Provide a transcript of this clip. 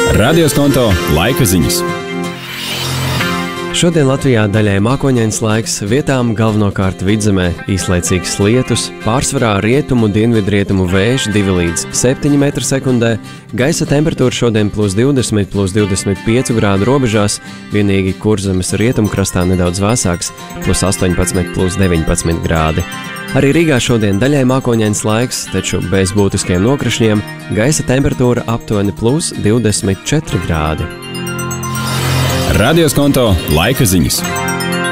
Radioskonto laika ziņas. Šodien Latvijā daļai mākoņains laiks, vietām galvenokārt vidzemē īslaicīgs lietus, pārsvarā rietumu, dienvidrietumu vējš 2 līdz 7 m/sekundē, gaisa temperatūra šodien +20, +25 grādu robežās, vienīgi Kurzemes rietumkrastā nedaudz vēsāks, +18, +19 grādi. Arī Rīgā šodien daļai mākoņains laiks, taču bez būtiskiem nokrišņiem, gaisa temperatūra aptuveni +24 grādi. Radioskonto laika ziņas.